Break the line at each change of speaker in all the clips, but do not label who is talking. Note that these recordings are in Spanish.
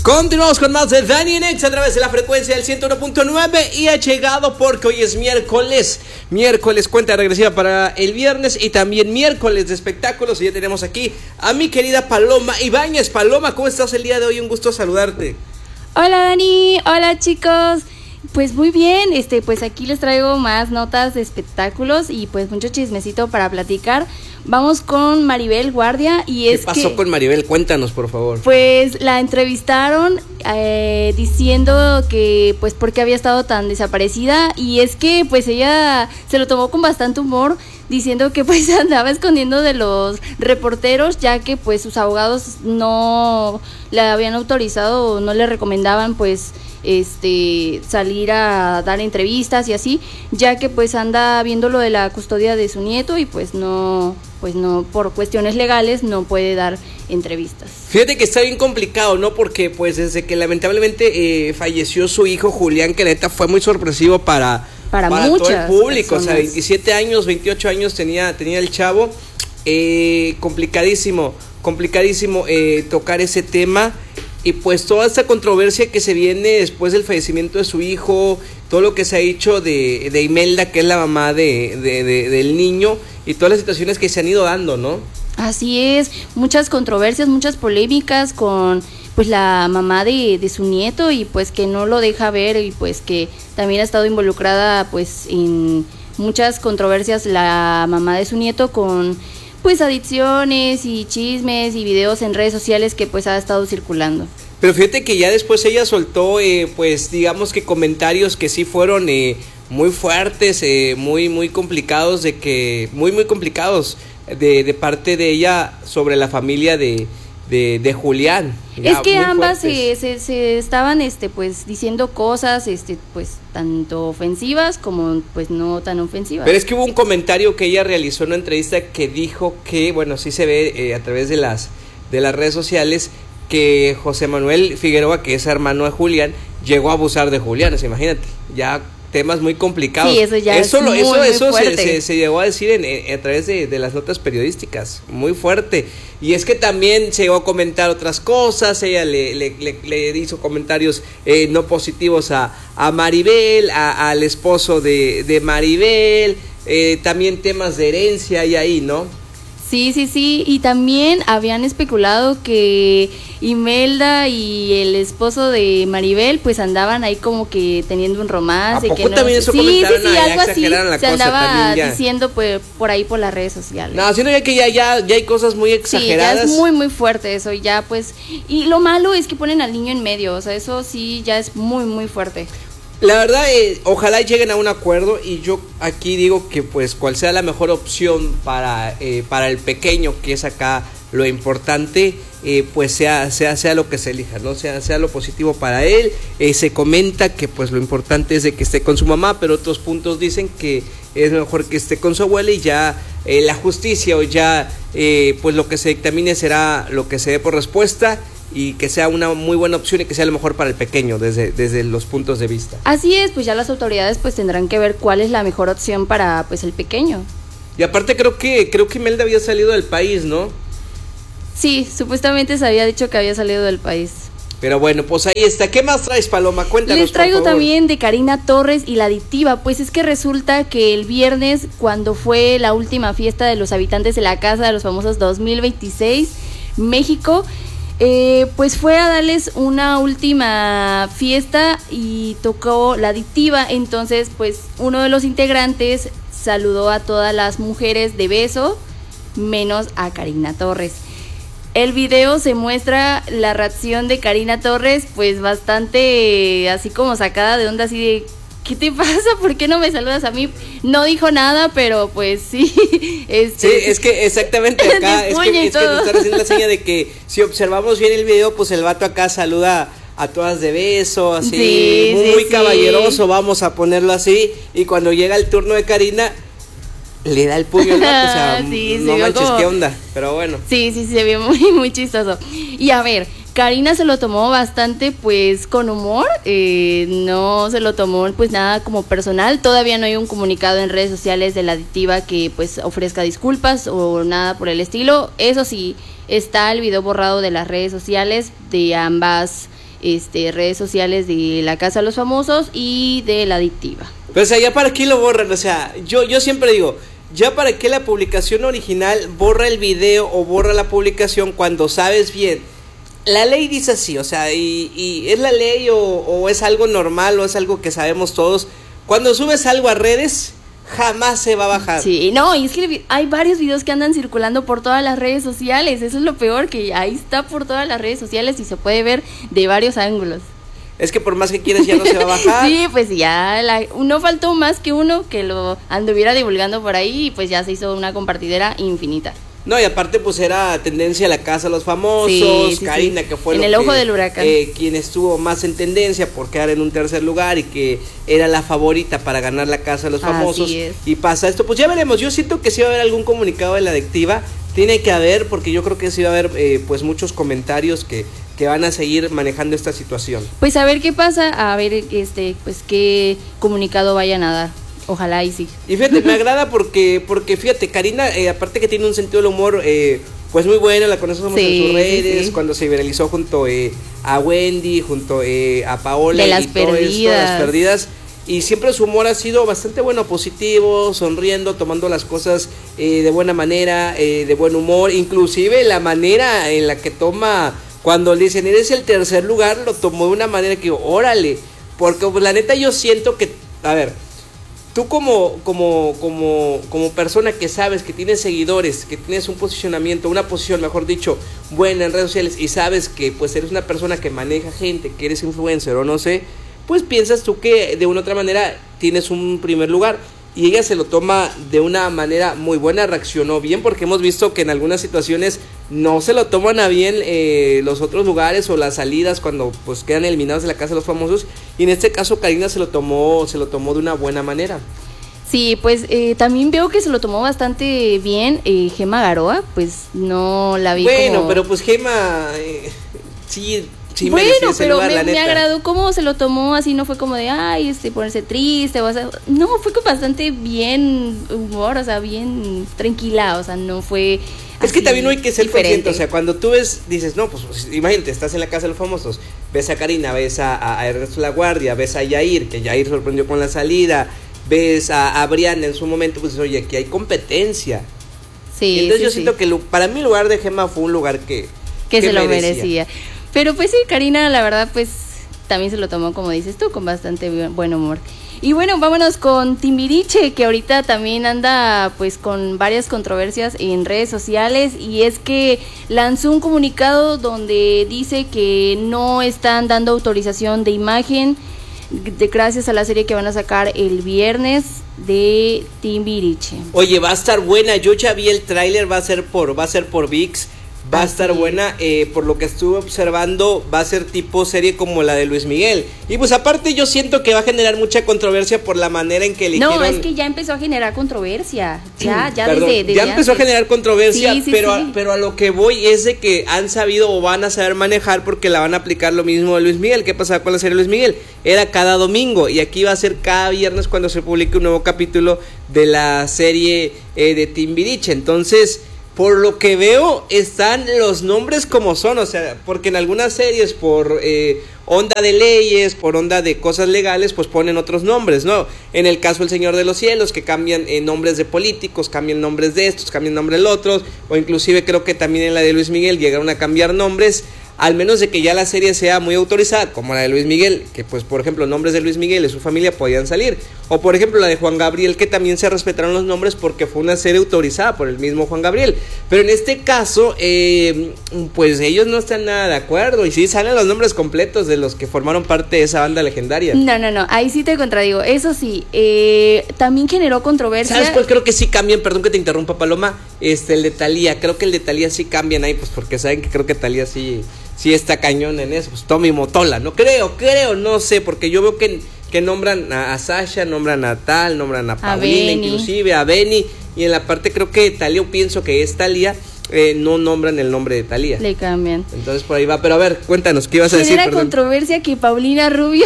Continuamos con más de Dani en Exa a través de la frecuencia del 101.9 y ha llegado porque hoy es miércoles cuenta regresiva para el viernes y también miércoles de espectáculos y ya tenemos aquí a mi querida Paloma Ibáñez. Paloma, ¿cómo estás el día de hoy? Un gusto saludarte.
Hola Dani, hola chicos. Pues muy bien, pues aquí les traigo más notas de espectáculos y pues mucho chismecito para platicar. Vamos con Maribel Guardia y
¿Qué pasó con Maribel? Cuéntanos, por favor.
Pues la entrevistaron diciendo que pues por qué había estado tan desaparecida y es que pues ella se lo tomó con bastante humor, diciendo que pues andaba escondiendo de los reporteros ya que pues sus abogados no le habían autorizado o no le recomendaban pues salir a dar entrevistas y así, ya que pues anda viendo lo de la custodia de su nieto y pues no por cuestiones legales no puede dar entrevistas.
Fíjate que está bien complicado, ¿no? Porque pues desde que lamentablemente falleció su hijo Julián, que neta fue muy sorpresivo para todo el público, personas. O sea, 27 años, 28 años tenía el chavo. Complicadísimo tocar ese tema. Y pues toda esta controversia que se viene después del fallecimiento de su hijo, todo lo que se ha dicho de Imelda, que es la mamá del niño, y todas las situaciones que se han ido dando, ¿no?
Así es, muchas controversias, muchas polémicas con pues la mamá de su nieto y pues que no lo deja ver y pues que también ha estado involucrada pues en muchas controversias la mamá de su nieto con pues adicciones y chismes y videos en redes sociales que pues ha estado circulando.
Pero fíjate que ya después ella soltó pues digamos que comentarios que sí fueron muy fuertes, muy complicados muy complicados de parte de ella sobre la familia de Julián.
Es que ambas se estaban pues diciendo cosas pues tanto ofensivas como pues no tan ofensivas.
Pero es que hubo un comentario que ella realizó en una entrevista que dijo que, bueno, sí se ve a través de las redes sociales, que José Manuel Figueroa, que es hermano de Julián, llegó a abusar de Julián. O sea, imagínate, ya temas muy complicados.
Sí, eso muy fuerte.
Se llegó a decir a través de las notas periodísticas, muy fuerte. Y es que también se llegó a comentar otras cosas, ella le hizo comentarios no positivos a Maribel, al esposo de Maribel, también temas de herencia y ahí, ¿no?
Sí, y también habían especulado que Imelda y el esposo de Maribel pues andaban ahí como que teniendo un romance.
¿A poco
que no
también eso comentaron?
Sí, algo así se andaba
ya
diciendo pues, por ahí por las redes sociales.
No, sino ya que ya hay cosas muy exageradas.
Sí, ya es muy fuerte eso y ya pues, y lo malo es que ponen al niño en medio, o sea, eso sí ya es muy fuerte.
La verdad, ojalá lleguen a un acuerdo y yo aquí digo que pues cual sea la mejor opción para el pequeño, que es acá lo importante, pues sea lo que se elija, ¿no? Sea lo positivo para él. Se comenta que pues lo importante es de que esté con su mamá, pero otros puntos dicen que es mejor que esté con su abuela y ya la justicia o ya pues lo que se dictamine será lo que se dé por respuesta. Y que sea una muy buena opción y que sea lo mejor para el pequeño desde los puntos de vista.
Así es, pues ya las autoridades pues tendrán que ver cuál es la mejor opción para pues el pequeño.
Y aparte creo que Imelda había salido del país, ¿no?
Sí, supuestamente se había dicho que había salido del país.
Pero bueno, pues ahí está. ¿Qué más traes, Paloma? Cuéntanos,
les traigo
por favor.
También de Karina Torres y La Adictiva. Pues es que resulta que el viernes, cuando fue la última fiesta de los habitantes de la Casa de los Famosos 2026, México, pues fue a darles una última fiesta y tocó La Adictiva. Entonces pues uno de los integrantes saludó a todas las mujeres de beso menos a Karina Torres. El video se muestra la reacción de Karina Torres pues bastante así como sacada de onda, así de ¿qué te pasa? ¿Por qué no me saludas a mí? No dijo nada, pero pues sí.
Sí, es que exactamente acá es que nos están haciendo la seña de que si observamos bien el video, pues el vato acá saluda a todas de beso, así, muy caballeroso, vamos a ponerlo así, y cuando llega el turno de Karina, le da el puño al vato, o sea, no manches, como... ¿qué onda? Pero bueno.
Sí, se vio muy chistoso. Y a ver, Karina se lo tomó bastante pues con humor, no se lo tomó pues nada como personal. Todavía no hay un comunicado en redes sociales de La Adictiva que pues ofrezca disculpas o nada por el estilo. Eso sí, está el video borrado de las redes sociales de ambas redes sociales de la Casa de los Famosos y de La Adictiva.
Pero o sea, ¿ya para qué lo borran? O sea, yo siempre digo, ¿ya para qué la publicación original borra el video o borra la publicación cuando sabes bien? La ley dice así, o sea, y ¿es la ley o es algo normal o es algo que sabemos todos? Cuando subes algo a redes, jamás se va a bajar.
Sí, no, y es que hay varios videos que andan circulando por todas las redes sociales, eso es lo peor, que ahí está por todas las redes sociales y se puede ver de varios ángulos.
Es que por más que quieras ya no se va a bajar.
Sí, pues ya no faltó más que uno que lo anduviera divulgando por ahí y pues ya se hizo una compartidera infinita.
No, y aparte pues era tendencia la Casa de los Famosos,
sí,
Karina, que fue
en el ojo del huracán,
quien estuvo más en tendencia por quedar en un tercer lugar y que era la favorita para ganar la Casa de los Famosos. Y pasa esto, pues ya veremos. Yo siento que sí va a haber algún comunicado de La Adictiva, tiene que haber, porque yo creo que sí va a haber pues muchos comentarios que van a seguir manejando esta situación.
Pues a ver qué pasa, a ver pues qué comunicado vayan a dar. Ojalá y sí.
Y fíjate, me agrada porque fíjate, Karina, aparte que tiene un sentido del humor pues muy bueno, la conocemos en sus redes, cuando se viralizó junto a Wendy, junto a Paola
de las perdidas.
Las perdidas, y siempre su humor ha sido bastante bueno, positivo, sonriendo, tomando las cosas de buena manera, de buen humor, inclusive la manera en la que toma, cuando le dicen eres el tercer lugar, lo tomó de una manera que órale, porque pues, la neta yo siento que, a ver, tú como persona que sabes que tienes seguidores, que tienes un posicionamiento, una posición, mejor dicho, buena en redes sociales y sabes que pues eres una persona que maneja gente, que eres influencer o no sé, pues piensas tú que de una u otra manera tienes un primer lugar. Y ella se lo toma de una manera muy buena, reaccionó bien, porque hemos visto que en algunas situaciones no se lo toman a bien los otros lugares o las salidas cuando pues quedan eliminados de la Casa de los Famosos, y en este caso Karina se lo tomó de una buena manera.
Sí, pues también veo que se lo tomó bastante bien Gemma Garoa, pues no la vi
bueno,
como...
pero pues Gemma sí
bueno, pero me agradó cómo se lo tomó, así no fue como de, ay, ponerse triste, o sea, no, fue con bastante bien humor, o sea, bien tranquila, o sea, no fue...
Es que también no hay que ser consciente, o sea, cuando tú dices, no, pues imagínate, estás en la Casa de los Famosos, ves a Karina, ves a Ernesto La Guardia, ves a Yair, que Yair sorprendió con la salida, ves a Brianna en su momento, pues oye, aquí hay competencia.
Sí,
entonces
sí,
yo siento que para mí el lugar de Gemma fue un lugar que
se lo merecía. Pero pues sí, Karina, la verdad, pues también se lo tomó, como dices tú, con bastante buen humor. Y bueno, vámonos con Timbiriche, que ahorita también anda pues con varias controversias en redes sociales, y es que lanzó un comunicado donde dice que no están dando autorización de imagen gracias a la serie que van a sacar el viernes de Timbiriche.
Oye, va a estar buena, yo ya vi el tráiler, va a ser por ViX. Va a estar buena, por lo que estuve observando, va a ser tipo serie como la de Luis Miguel. Y pues aparte yo siento que va a generar mucha controversia por la manera en que eligieron...
No, es que ya empezó a generar controversia, ya
Perdón,
desde
ya empezó a generar controversia,
sí,
pero a lo que voy es de que han sabido o van a saber manejar, porque la van a aplicar lo mismo de Luis Miguel. ¿Qué pasaba con la serie de Luis Miguel? Era cada domingo, y aquí va a ser cada viernes cuando se publique un nuevo capítulo de la serie de Timbiriche. Entonces... por lo que veo, están los nombres como son, o sea, porque en algunas series por onda de leyes, por onda de cosas legales, pues ponen otros nombres, ¿no? En el caso del Señor de los Cielos, que cambian nombres de políticos, cambian nombres de estos, cambian nombres de los otros, o inclusive creo que también en la de Luis Miguel llegaron a cambiar nombres, al menos de que ya la serie sea muy autorizada, como la de Luis Miguel, que pues por ejemplo nombres de Luis Miguel y su familia podían salir, o por ejemplo la de Juan Gabriel, que también se respetaron los nombres porque fue una serie autorizada por el mismo Juan Gabriel, pero en este caso pues ellos no están nada de acuerdo, y sí salen los nombres completos de los que formaron parte de esa banda legendaria.
No, ahí sí te contradigo, eso sí, también generó controversia.
¿Sabes cuál creo que sí cambian? Perdón que te interrumpa, Paloma, el de Thalía, creo que el de Thalía sí cambian ahí, pues porque saben que creo que Thalía sí está cañón en eso, pues Tommy Motola, no creo, no sé, porque yo veo que nombran a Sasha, nombran a Tal, nombran a Paulina, inclusive a Benny, y en la parte creo que Thalía, pienso que es Thalía, no nombran el nombre de Thalía.
Le cambian.
Entonces por ahí va, pero a ver, cuéntanos, ¿qué ibas a decir?
Genera controversia que Paulina Rubio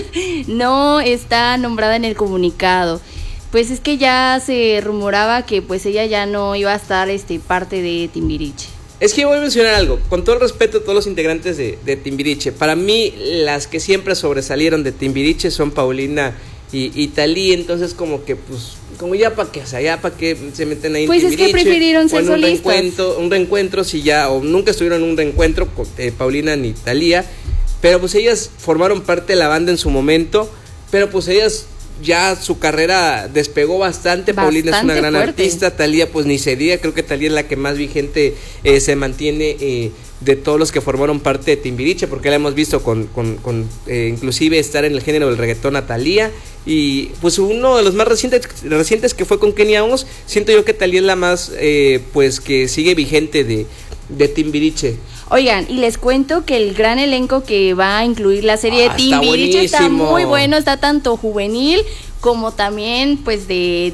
no está nombrada en el comunicado. Pues es que ya se rumoraba que pues ella ya no iba a estar parte de Timbiriche.
Es que voy a mencionar algo, con todo el respeto a todos los integrantes de Timbiriche. Para mí, las que siempre sobresalieron de Timbiriche son Paulina y Thalía, entonces como que pues, como ya para qué, o sea, ya para qué se meten ahí en
Pues
Timbiriche.
es que prefirieron ser solistas.
Un reencuentro, si ya, o nunca estuvieron en un reencuentro con Paulina ni Thalía, pero pues ellas formaron parte de la banda en su momento, pero pues ellas ya su carrera despegó bastante. Paulina es una gran artista, Thalía pues ni se diga, creo que Thalía es la que más vigente se mantiene de todos los que formaron parte de Timbiriche, porque la hemos visto con inclusive estar en el género del reggaetón a Thalía, y pues uno de los más recientes que fue con Kenia Os, siento yo que Thalía es la más pues que sigue vigente de Timbiriche.
Oigan, y les cuento que el gran elenco que va a incluir la serie de Timbiriche está muy bueno, está tanto juvenil como también pues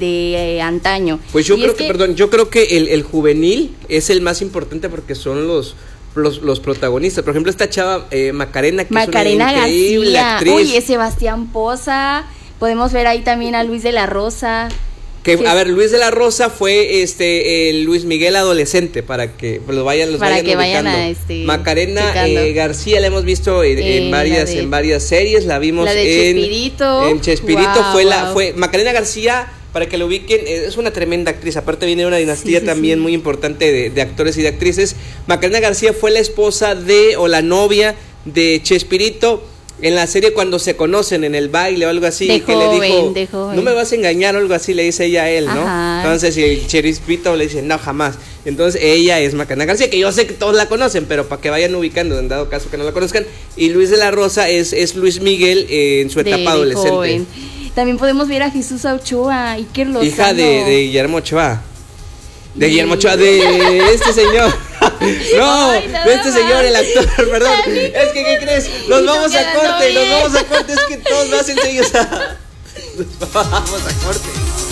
de antaño.
Pues yo creo que el juvenil es el más importante porque son los protagonistas. Por ejemplo, esta chava Macarena, que es una increíble
García.
actriz.
Uy, es Sebastián Poza. Podemos ver ahí también a Luis de la Rosa.
A ver, Luis de la Rosa fue el Luis Miguel adolescente, para que los vayan ubicando. Macarena García la hemos visto en varias series, la vimos
la de Chespirito.
En Chespirito. Fue Macarena García, para que lo ubiquen, es una tremenda actriz, aparte viene de una dinastía también muy importante de actores y de actrices. Macarena García fue la esposa o la novia de Chespirito en la serie cuando se conocen en el baile o algo así,
de
que
joven,
le dijo, no me vas a engañar o algo así, le dice ella a él, ¿no? Ajá. Entonces el Chespirito le dice, no, jamás. Entonces ella es Macarena García, que yo sé que todos la conocen, pero para que vayan ubicando, en dado caso que no la conozcan. Y Luis de la Rosa es Luis Miguel en su etapa adolescente. Joven.
También podemos ver a Jesús Ochoa, Iker Lozano.
Hija de Guillermo Ochoa. De Guillermo Ochoa, de este señor. No, de este señor, el actor, perdón. Es que, ¿qué crees? Nos vamos a corte, es que todos me hacen sellos. Nos vamos a corte.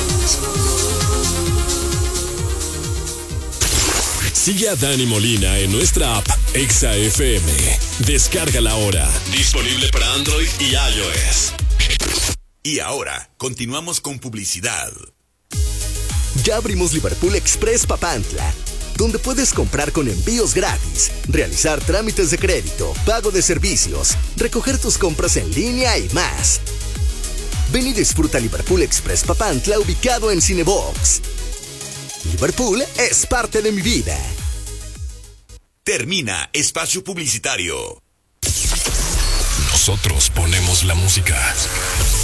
Sigue a Dani Molina en nuestra app Exa FM. Descárgala ahora. Disponible para Android y iOS.
Y ahora, continuamos con publicidad. Ya abrimos Liverpool Express Papantla, donde puedes comprar con envíos gratis, realizar trámites de crédito, pago de servicios, recoger tus compras en línea y más. Ven y disfruta Liverpool Express Papantla, ubicado en Cinebox. Liverpool es parte de mi vida. Termina espacio publicitario.
Nosotros ponemos la música.